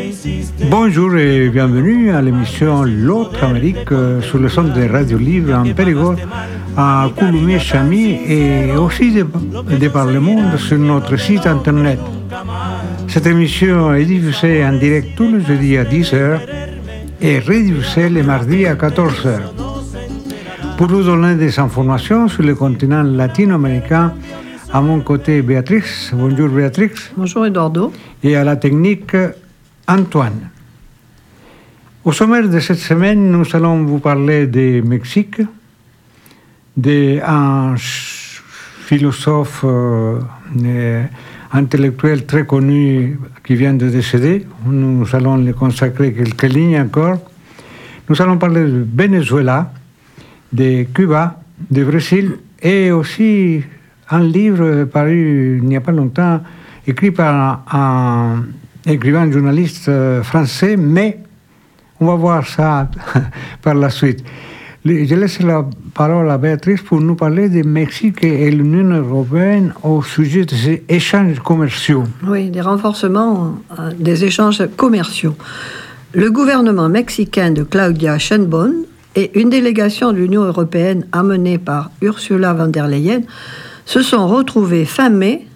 Bonjour et bienvenue à l'émission L'autre Amérique sur le son de Radio Libre en Périgord, à Coulommiers-Chamy et aussi de par le monde sur notre site internet. Cette émission est diffusée en direct tous les jeudis à 10h et rediffusée les mardis à 14h. Pour vous donner des informations sur le continent latino-américain, à mon côté, Béatrice. Bonjour Béatrice. Bonjour Eduardo. Et à la technique, Antoine. Au sommaire de cette semaine, nous allons vous parler du Mexique, d'un philosophe intellectuel très connu qui vient de décéder. Nous allons lui consacrer quelques lignes encore. Nous allons parler du Venezuela, de Cuba, du Brésil et aussi un livre paru il n'y a pas longtemps, écrit par un écrivain journaliste français, mais on va voir ça par la suite. Je laisse la parole à Béatrice pour nous parler du Mexique et l'Union européenne au sujet des échanges commerciaux. Oui, des renforcements des échanges commerciaux. Le gouvernement mexicain de Claudia Sheinbaum et une délégation de l'Union européenne amenée par Ursula von der Leyen se sont retrouvés fin mai